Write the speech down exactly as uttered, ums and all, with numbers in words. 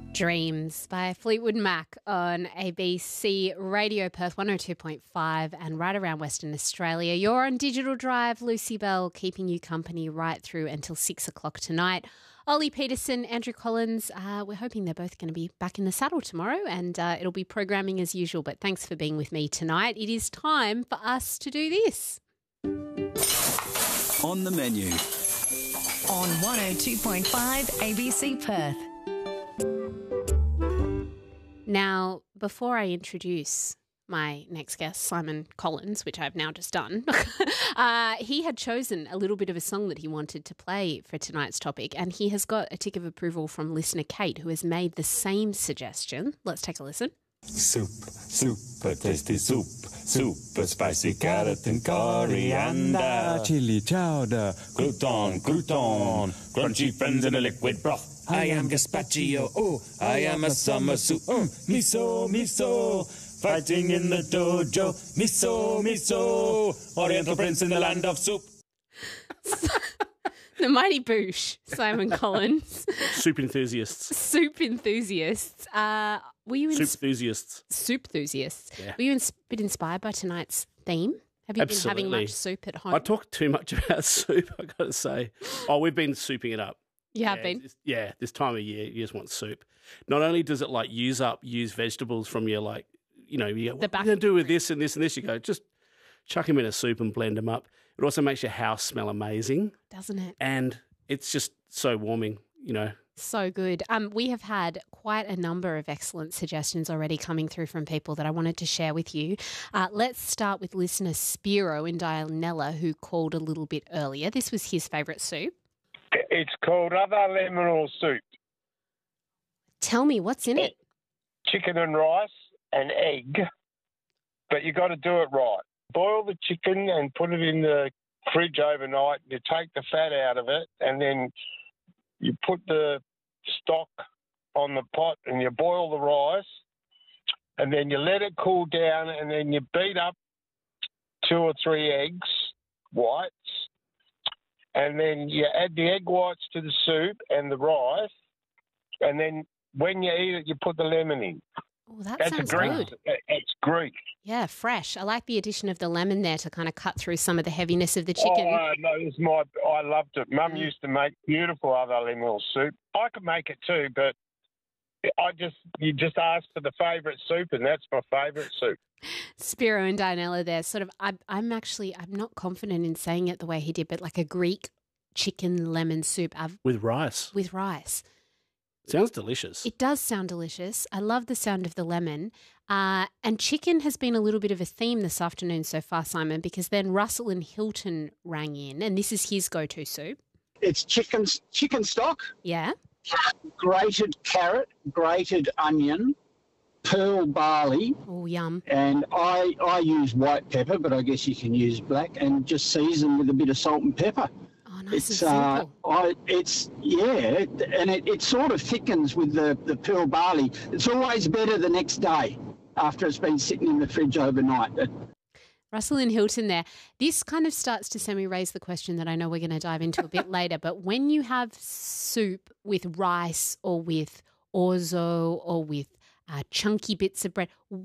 Dreams by Fleetwood Mac on A B C Radio Perth one oh two point five and right around Western Australia. You're on Digital Drive. Lucy Bell keeping you company right through until six o'clock tonight. Ollie Peterson, Andrew Collins, uh, we're hoping they're both going to be back in the saddle tomorrow and uh, it'll be programming as usual, but thanks for being with me tonight. It is time for us to do this. On the menu. On one oh two point five A B C Perth. Now, before I introduce my next guest, Simon Collins, which I've now just done, uh, he had chosen a little bit of a song that he wanted to play for tonight's topic, and he has got a tick of approval from listener Kate, who has made the same suggestion. Let's take a listen. Soup, super tasty soup, super spicy carrot and coriander, chili chowder, crouton, crouton, crunchy friends in a liquid broth. I am gazpacho, oh, I am a summer soup, mm, miso, miso, fighting in the dojo, miso, miso, oriental prince in the land of soup. The mighty Boosh, Simon Collins. Soup enthusiasts. Soup enthusiasts. Uh, were you Soup ins- enthusiasts. Soup enthusiasts. Yeah. Were you ins- bit inspired by tonight's theme? Have you Absolutely. been having much soup at home? I talk too much about soup, I got to say. Oh, we've been souping it up. You have yeah, been? This, yeah, this time of year, you just want soup. Not only does it, like, use up used vegetables from your, like, you know, you go, what are you going to do with this and this and this? You go, just chuck them in a soup and blend them up. It also makes your house smell amazing. Doesn't it? And it's just so warming, you know. So good. Um, we have had quite a number of excellent suggestions already coming through from people that I wanted to share with you. Uh, let's start with listener Spiro in Dianella, who called a little bit earlier. This was his favourite soup. It's called other lemonal soup. Tell me, what's in it? Chicken and rice and egg, but you got to do it right. Boil the chicken and put it in the fridge overnight. You take the fat out of it, and then you put the stock on the pot and you boil the rice, and then you let it cool down, and then you beat up two or three eggs, whites, and then you add the egg whites to the soup and the rice, and then when you eat it, you put the lemon in. Oh, that That's sounds a Greek. good. It's Greek. Yeah, fresh. I like the addition of the lemon there to kind of cut through some of the heaviness of the chicken. Oh, no, it was my, I loved it. Mum Mm. used to make beautiful other lemonal soup. I could make it too, but I just you just asked for the favourite soup, and that's my favourite soup. Spiro and Dianella there, sort of, I'm, I'm actually, I'm not confident in saying it the way he did, but like a Greek chicken lemon soup I've, With rice. with rice. Sounds delicious. It does sound delicious. I love the sound of the lemon. Uh, and chicken has been a little bit of a theme this afternoon so far, Simon, because then Russell and Hilton rang in, and this is his go-to soup. It's chicken chicken stock, Yeah. grated carrot, grated onion, pearl barley, Oh, yum. and I I use white pepper, but I guess you can use black, and just season with a bit of salt and pepper. Oh, nice It's and uh, simple. I it's yeah, it, and it, it sort of thickens with the the pearl barley. It's always better the next day after it's been sitting in the fridge overnight. It, Russell and Hilton there. This kind of starts to semi-raise the question that I know we're going to dive into a bit later, but when you have soup with rice or with orzo or with uh, chunky bits of bread,